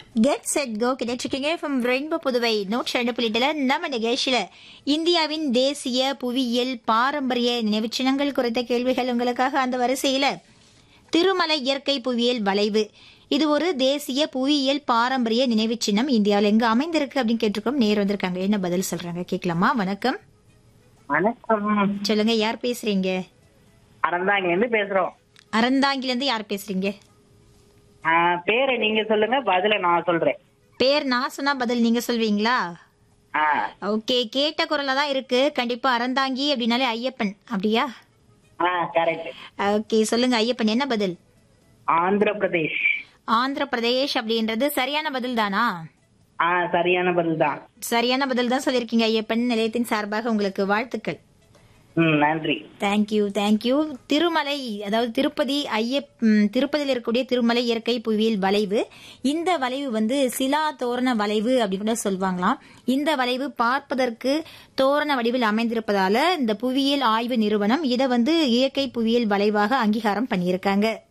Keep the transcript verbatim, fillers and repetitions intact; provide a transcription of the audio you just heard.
Get set go கிடைச்சிருக்கீங்க from rainbow Puduvai நூற்றி ரெண்டு புள்ளிட்டுல நம்ம நிகழ்ச்சியில இந்தியாவின் தேசிய புவியியல் பாரம்பரிய நினைவு சின்னங்கள் குறித்த கேள்விகள் உங்களுக்காக. அந்த வரிசையில திருமலை இயற்கை புவியியல் வளைவு, இது ஒரு தேசிய புவியியல் பாரம்பரிய நினைவு சின்னம். இந்தியாவில் எங்க அமைந்திருக்கு அப்படின்னு கேட்டிருக்கோம். நேர் வந்திருக்காங்க, என்ன பதில் சொல்றாங்க கேட்கலாமா? வணக்கம். வணக்கம். சொல்லுங்க, யார் பேசுறீங்க? அறந்தாங்கில இருந்து பேசுறோம். அறந்தாங்கில இருந்து யார் பேசுறீங்க? பேரை நீங்க சொல்லுங்க, பதில நான் சொல்றேன். பேர் நான் சொன்னா பதில் நீங்க சொல்வீங்களா? ஆ, ஓகே, கேட்ட குரல்ல தான் இருக்கு. கண்டிப்பா அறந்தாங்கி அப்படின்னாலே ஐயப்பன், அப்படியா? ஆ, கரெக்ட். ஓகே, சொல்லுங்க ஐயப்பன், என்ன பதில்? ஆந்திர பிரதேஷ். ஆந்திர பிரதேஷ் அப்படின்றது சரியான பதில் தானா? ஆ, சரியான பதில் தான். சரியான பதில் தான் சொல்லிருக்கீங்க ஐயப்பன். நிலையத்தின் சார்பாக உங்களுக்கு வாழ்த்துக்கள். ம், நன்றி. Thank you thank you. திருமலை, அதாவது திருப்பதி ஐயப் திருப்பதியில் இருக்கக்கூடிய திருமலை இயற்கை புவியியல் வளைவு. இந்த வளைவு வந்து சிலா தோரண வளைவு அப்படின்னு சொல்லுவாங்களாம். இந்த வளைவு பார்ப்பதற்கு தோரண வடிவில் அமைந்திருப்பதால இந்த புவியியல் ஆய்வு நிறுவனம் இதை வந்து இயற்கை புவியியல் வளைவாக அங்கீகாரம் பண்ணியிருக்காங்க.